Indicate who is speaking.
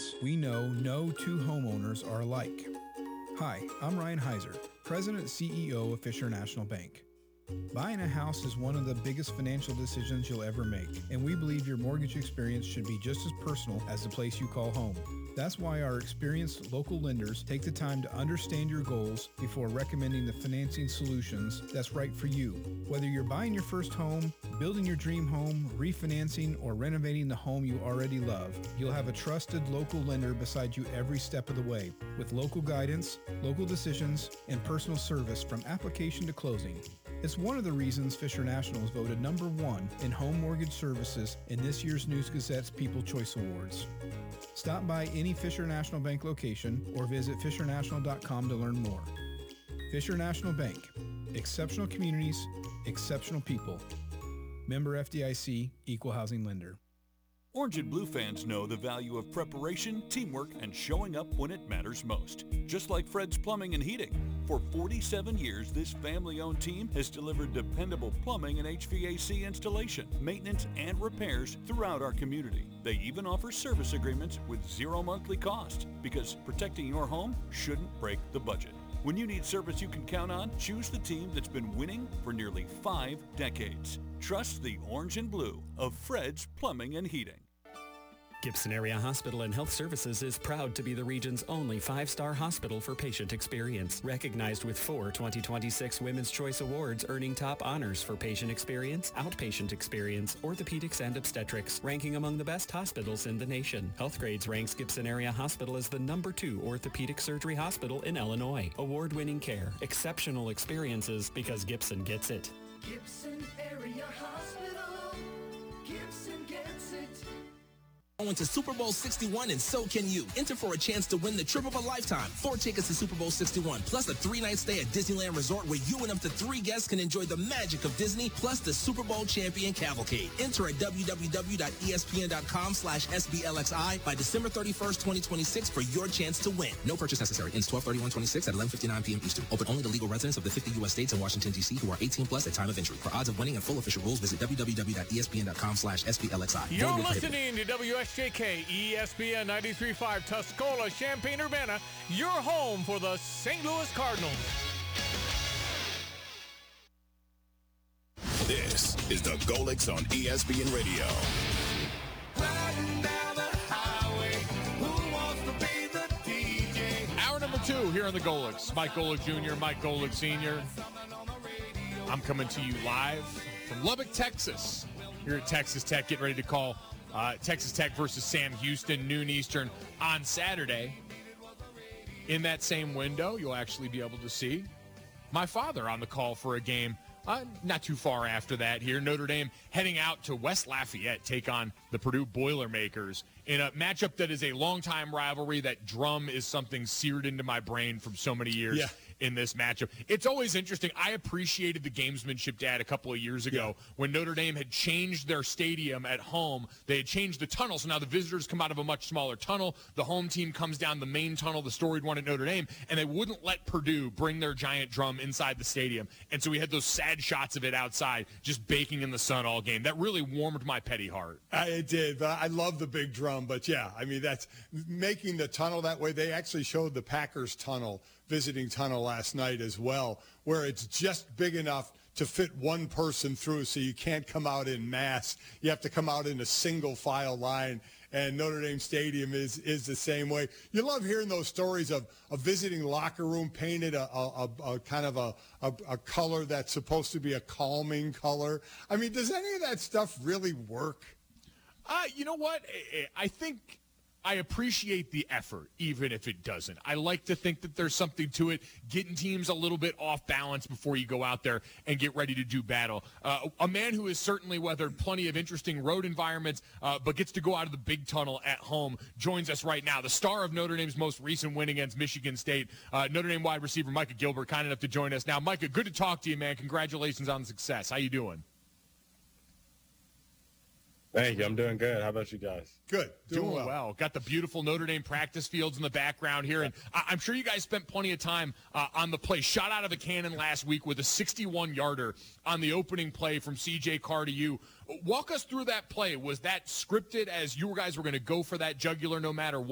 Speaker 1: experience. We know no two homeowners are alike. Hi, I'm Ryan Heiser, President and CEO of Fisher National Bank. Buying a house is one of the biggest financial decisions you'll ever make, and we believe your mortgage experience should be just as personal as the place you call home. That's why our experienced local lenders take the time to understand your goals before recommending the financing solutions that's right for you. Whether you're buying your first home, building your dream home, refinancing, or renovating the home you already love, you'll have a trusted local lender beside you every step of the way, with local guidance, local decisions, and personal service from application to closing. It's one of the reasons Fisher National is voted number one in home mortgage services in this year's News Gazette's People Choice Awards. Stop by any Fisher National Bank location or visit fishernational.com to learn more. Fisher National Bank. Exceptional communities, exceptional people. Member FDIC, Equal Housing Lender.
Speaker 2: Orange and Blue fans know the value of preparation, teamwork, and showing up when it matters most. Just like Fred's Plumbing and Heating. For 47 years, this family-owned team has delivered dependable plumbing and HVAC installation, maintenance, and repairs throughout our community. They even offer service agreements with zero monthly cost, because protecting your home shouldn't break the budget. When you need service you can count on, choose the team that's been winning for nearly 5 decades. Trust the Orange and Blue of Fred's Plumbing and Heating.
Speaker 3: Gibson Area Hospital and Health Services is proud to be the region's only 5-star hospital for patient experience. Recognized with 4 2026 Women's Choice Awards, earning top honors for patient experience, outpatient experience, orthopedics, and obstetrics, ranking among the best hospitals in the nation. Healthgrades ranks Gibson Area Hospital as the number 2 orthopedic surgery hospital in Illinois. Award-winning care, exceptional experiences, because Gibson gets it.
Speaker 4: Gibson Area Hospital, Gibson gets it.
Speaker 5: Going to Super Bowl 61, and so can you. Enter for a chance to win the trip of a lifetime. 4 tickets to Super Bowl 61, plus a 3-night stay at Disneyland Resort where you and up to 3 guests can enjoy the magic of Disney, plus the Super Bowl champion cavalcade. Enter at www.espn.com/SBLXI by December 31st, 2026 for your chance to win. No purchase necessary. Ends 12/31/26 at 11:59 p.m. Eastern. Open only to legal residents of the 50 U.S. states and Washington, D.C. who are 18 plus at time of entry. For odds of winning and full official rules, visit www.espn.com/SBLXI.
Speaker 6: You're listening to WSJK ESPN 93.5 Tuscola, Champaign-Urbana, your home for the St. Louis Cardinals.
Speaker 7: This is the Golix on ESPN Radio.
Speaker 4: Riding down the highway, who wants to be the DJ?
Speaker 6: Hour number 2 here on the Golix. Mike Golick Jr., Mike Golick Sr. I'm coming to you live from Lubbock, Texas. Here at Texas Tech, getting ready to call Texas Tech versus Sam Houston, noon Eastern on Saturday. In that same window, you'll actually be able to see my father on the call for a game not too far after that here. Notre Dame heading out to West Lafayette, take on the Purdue Boilermakers in a matchup that is a longtime rivalry. That drum is something seared into my brain from so many years. Yeah. In this matchup. It's always interesting. I appreciated the gamesmanship, Dad, a couple of years ago when Notre Dame had changed their stadium at home. They had changed the tunnel, so now the visitors come out of a much smaller tunnel. The home team comes down the main tunnel, the storied one at Notre Dame, and they wouldn't let Purdue bring their giant drum inside the stadium. And so we had those sad shots of it outside, just baking in the sun all game. That really warmed my petty heart.
Speaker 8: It did, but I love the big drum. But, yeah, I mean, that's making the tunnel that way. They actually showed the Packers tunnel, visiting tunnel last night as well, where it's just big enough to fit one person through, so you can't come out in mass. You have to come out in a single file line, and Notre Dame Stadium is the same way. You love hearing those stories of a visiting locker room painted a kind of a color that's supposed to be a calming color. I mean, does any of that stuff really work?
Speaker 6: You know what? I think I appreciate the effort, even if it doesn't. I like to think that there's something to it, getting teams a little bit off balance before you go out there and get ready to do battle. A man who has certainly weathered plenty of interesting road environments, but gets to go out of the big tunnel at home, joins us right now. The star of Notre Dame's most recent win against Michigan State, Notre Dame wide receiver Micah Gilbert, kind enough to join us now. Micah, good to talk to you, man. Congratulations on the success. How you doing?
Speaker 9: Thank you. I'm doing good. How about you guys?
Speaker 8: Good.
Speaker 6: Doing well. Got the beautiful Notre Dame practice fields in the background here. And I'm sure you guys spent plenty of time on the play. Shot out of a cannon last week with a 61-yarder on the opening play from C.J. Carr to you. Walk us through that play. Was that scripted as you guys were going to go for that jugular no matter what?